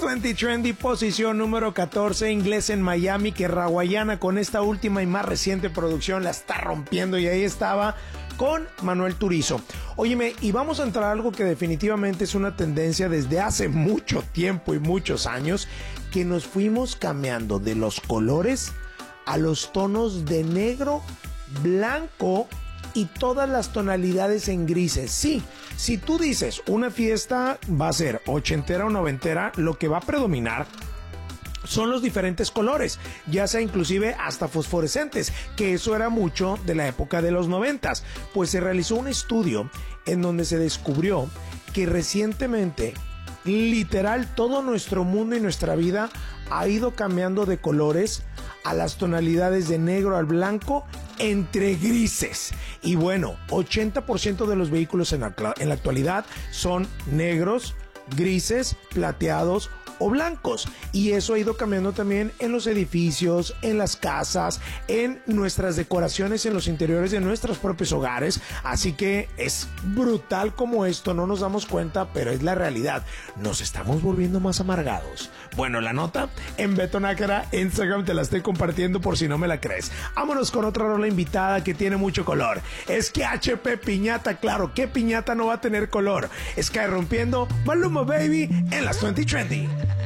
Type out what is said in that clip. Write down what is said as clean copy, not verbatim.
20 Trendy, posición número 14, Inglés en Miami, que Rawayana con esta última y más reciente producción la está rompiendo, y ahí estaba con Manuel Turizo. Óyeme, y vamos a entrar a algo que definitivamente es una tendencia desde hace mucho tiempo y muchos años, que nos fuimos cambiando de los colores a los tonos de negro, blanco y todas las tonalidades en grises. Sí, si tú dices una fiesta va a ser ochentera o noventera, lo que va a predominar son los diferentes colores, ya sea inclusive hasta fosforescentes, que eso era mucho de la época de los 90s. Pues se realizó un estudio en donde se descubrió que recientemente, literal, todo nuestro mundo y nuestra vida ha ido cambiando de colores a las tonalidades de negro al blanco entre grises. Y bueno, 80% de los vehículos en la actualidad son negros, grises, plateados o blancos, y eso ha ido cambiando también en los edificios, en las casas, en nuestras decoraciones, en los interiores de nuestros propios hogares. Así que es brutal como esto no nos damos cuenta, pero es la realidad. Nos estamos volviendo más amargados. Bueno, la nota en Beto Nájera Instagram te la estoy compartiendo por si no me la crees. Vámonos con otra rola invitada que tiene mucho color. Es que HP Piñata, claro, ¿qué piñata no va a tener color? Sky rompiendo Maluma Baby en las 20 Trendy.